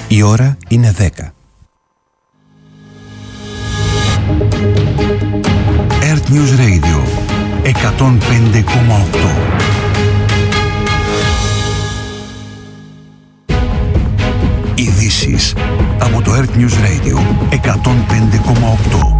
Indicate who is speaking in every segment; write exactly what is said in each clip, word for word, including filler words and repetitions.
Speaker 1: Η ώρα είναι δέκα. Earth News Radio εκατόν πέντε κόμμα οκτώ. Ειδήσεις από το Earth News Radio εκατόν πέντε κόμμα οκτώ.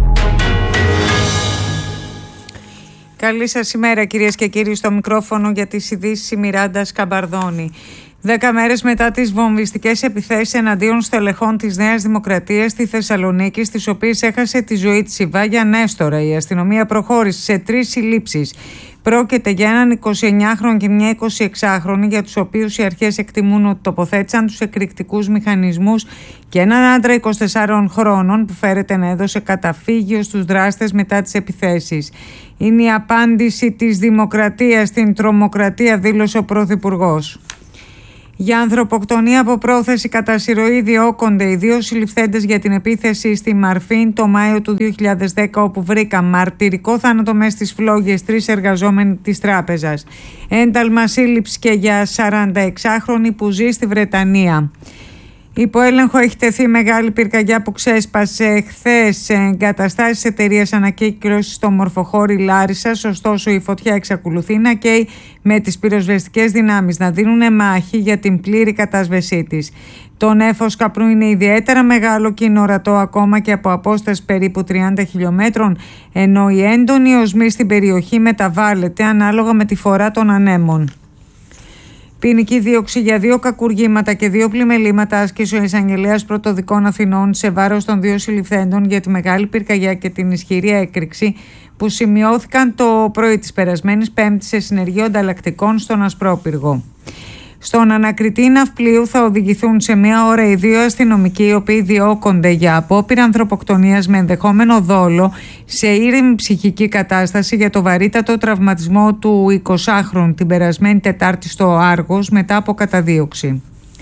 Speaker 2: Καλή σας ημέρα κυρίες και κύριοι, στο μικρόφωνο για τις ειδήσεις η Μιράντα Σκαμπαρδόνη. Δέκα μέρες μετά τις βομβιστικές επιθέσεις εναντίον στελεχών της Νέας Δημοκρατίας στη Θεσσαλονίκη, στις οποίες έχασε τη ζωή της η Βάγια Νέστορα, η αστυνομία προχώρησε σε τρεις συλλήψεις. Πρόκειται για έναν εικοσιεννιάχρονο και μια εικοσιεξάχρονη, για τους οποίους οι αρχές εκτιμούν ότι τοποθέτησαν τους εκρηκτικούς μηχανισμούς, και έναν άντρα εικοσιτεσσάρων χρόνων που φέρεται να έδωσε καταφύγιο στους δράστες μετά τις επιθέσεις. Είναι η απάντηση της Δημοκρατίας στην τρομοκρατία, δήλωσε ο Πρωθυπουργός. Για ανθρωποκτονία από πρόθεση κατά συρροή διώκονται οι δύο συλληφθέντες για την επίθεση στη Μαρφίν το Μάιο του δύο χιλιάδες δέκα, όπου βρήκαν μαρτυρικό θάνατο μες στις φλόγες τρεις εργαζόμενοι της τράπεζας. Ένταλμα σύλληψη και για σαρανταεξάχρονη που ζει στη Βρετανία. Υπό έλεγχο έχει τεθεί μεγάλη πυρκαγιά που ξέσπασε χθες σε εγκαταστάσεις της εταιρείας ανακύκλωσης στο Μορφοχώρι Λάρισσας. Ωστόσο, η φωτιά εξακολουθεί να καίει, με τις πυροσβεστικές δυνάμεις να δίνουν μάχη για την πλήρη κατάσβεσή της. Το νέφος καπνού είναι ιδιαίτερα μεγάλο και είναι ορατό ακόμα και από απόσταση περίπου τριάντα χιλιόμετρων, ενώ η έντονη οσμή στην περιοχή μεταβάλλεται ανάλογα με τη φορά των ανέμων. Ποινική δίωξη για δύο κακουργήματα και δύο πλημελήματα άσκησε ο εισαγγελέας πρωτοδικών Αθηνών σε βάρος των δύο συλληφθέντων για τη μεγάλη πυρκαγιά και την ισχυρή έκρηξη που σημειώθηκαν το πρωί της περασμένης Πέμπτης σε συνεργείο ανταλλακτικών στον Ασπρόπυργο. Στον ανακριτή ναυπλίου θα οδηγηθούν σε μία ώρα οι δύο αστυνομικοί, οι οποίοι διώκονται για απόπειρα ανθρωποκτονίας με ενδεχόμενο δόλο σε ήρεμη ψυχική κατάσταση για το βαρύτατο τραυματισμό του εικοσάχρονου την περασμένη Τετάρτη στο Άργος μετά από καταδίωξη.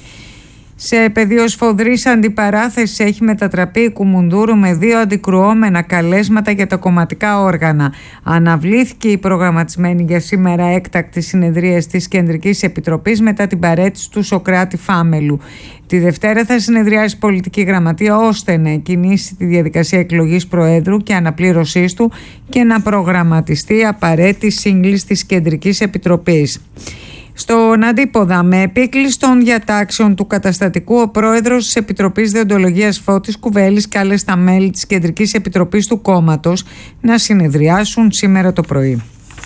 Speaker 2: Σε πεδίο σφοδρής αντιπαράθεσης έχει μετατραπεί η Κουμουνδούρου με δύο αντικρουόμενα καλέσματα για τα κομματικά όργανα. Αναβλήθηκε η προγραμματισμένη για σήμερα έκτακτη συνεδρία της Κεντρικής Επιτροπής μετά την παραίτηση του Σωκράτη Φάμελου. Τη Δευτέρα θα συνεδριάσει η Πολιτική Γραμματεία ώστε να εκκινήσει τη διαδικασία εκλογής Προέδρου και αναπλήρωσής του και να προγραμματιστεί απαραίτητη σύγκληση της Κεντρικής Επιτροπής. Στον Αντίποδα, με επίκληση των διατάξεων του καταστατικού, ο πρόεδρος της Επιτροπής Δεοντολογίας Φώτης Κουβέλης κάλεσε τα μέλη της Κεντρικής Επιτροπής του κόμματος να συνεδριάσουν σήμερα το πρωί.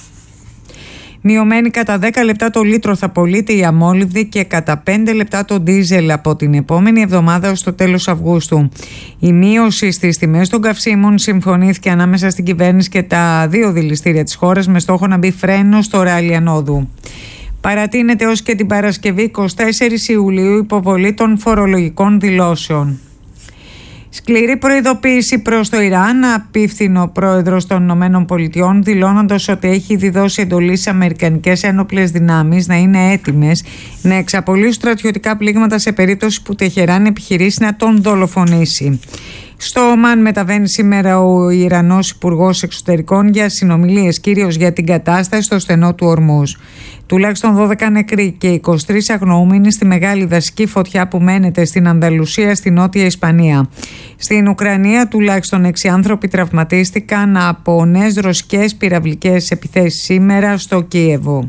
Speaker 2: Μειωμένη κατά δέκα λεπτά το λίτρο θα πωλείται η αμόλυβδη και κατά πέντε λεπτά το ντίζελ από την επόμενη εβδομάδα ως το τέλος Αυγούστου. Η μείωση στις τιμές των καυσίμων συμφωνήθηκε ανάμεσα στην κυβέρνηση και τα δύο δηληστήρια της χώρας με στόχο να μπει φρένο στο ράλι ανόδου. Παρατείνεται ως και την Παρασκευή εικοστή τέταρτη Ιουλίου υποβολή των φορολογικών δηλώσεων. Σκληρή προειδοποίηση προς το Ιράν απίφθινε ο πρόεδρος των Ηνωμένων Πολιτειών, δηλώνοντας ότι έχει ήδη δώσει εντολή στις αμερικανικές ένοπλες δυνάμεις να είναι έτοιμες να εξαπολύσουν στρατιωτικά πλήγματα σε περίπτωση που Τεχεράν επιχειρήσει να τον δολοφονήσει. Στο Ομάν μεταβαίνει σήμερα ο Ιρανός Υπουργός Εξωτερικών για συνομιλίες, κυρίως για την κατάσταση στο στενό του Ορμούζ. Τουλάχιστον δώδεκα νεκροί και είκοσι τρεις αγνοούμενοι στη μεγάλη δασική φωτιά που μένεται στην Ανταλουσία στη Νότια Ισπανία. Στην Ουκρανία τουλάχιστον έξι άνθρωποι τραυματίστηκαν από νέες ρωσικές πυραυλικές επιθέσεις σήμερα στο Κίεβο.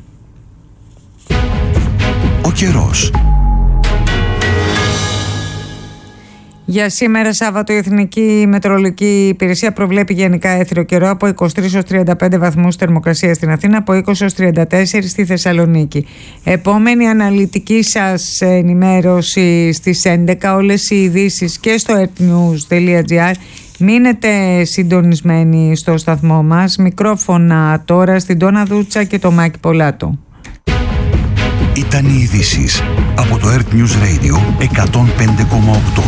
Speaker 1: Ο καιρός.
Speaker 2: Για σήμερα Σάββατο η Εθνική Μετεωρολογική Υπηρεσία προβλέπει γενικά έθριο καιρό από είκοσι τρεις έως τριάντα πέντε βαθμούς θερμοκρασία στην Αθήνα, από είκοσι έως τριάντα τέσσερα στη Θεσσαλονίκη. Επόμενη αναλυτική σας ενημέρωση στις έντεκα, όλες οι ειδήσεις και στο earthnews τελεία gr. Μείνετε συντονισμένοι στο σταθμό μας. Μικρόφωνα τώρα στην Τόνα Δούτσα και το Μάκη Πολάτο.
Speaker 1: Ήταν οι ειδήσεις από το Earth News Radio εκατόν πέντε κόμμα οκτώ.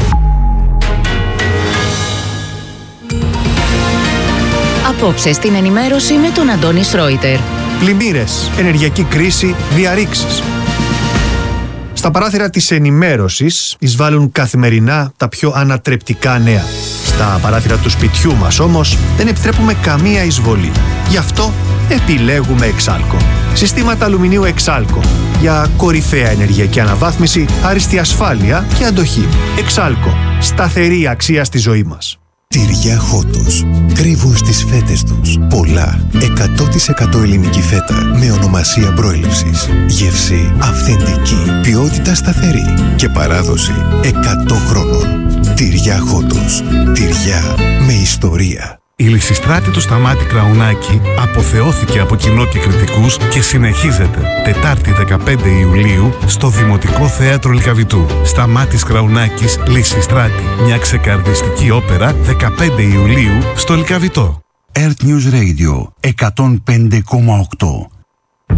Speaker 3: Απόψε στην ενημέρωση με τον Αντώνη Σρόιτερ.
Speaker 4: Πλημμύρες, ενεργειακή κρίση, διαρρήξεις. Στα παράθυρα της ενημέρωσης εισβάλλουν καθημερινά τα πιο ανατρεπτικά νέα. Στα παράθυρα του σπιτιού μας όμως δεν επιτρέπουμε καμία εισβολή. Γι' αυτό επιλέγουμε Εξάλκο. Συστήματα αλουμινίου Εξάλκο για κορυφαία ενεργειακή αναβάθμιση, άριστη ασφάλεια και αντοχή. Εξάλκο. Σταθερή αξία στη ζωή μας.
Speaker 5: Τυριά Χότος. Κρύβουν στις φέτες τους πολλά. εκατό τοις εκατό ελληνική φέτα με ονομασία προέλευσης. Γεύση αυθεντική. Ποιότητα σταθερή. Και παράδοση εκατό χρόνων. Τυριά Χότος. Τυριά με ιστορία.
Speaker 6: Η Λυσιστράτη του Σταμάτη Κραουνάκη αποθεώθηκε από κοινό και κριτικούς και συνεχίζεται Τετάρτη δεκαπέντε Ιουλίου στο Δημοτικό Θέατρο Λυκαβητού. Σταμάτης Κραουνάκης, Λυσιστράτη. Μια ξεκαρδιστική όπερα δεκαπέντε Ιουλίου στο Λυκαβητό.
Speaker 1: Earth News Radio εκατόν πέντε κόμμα οκτώ.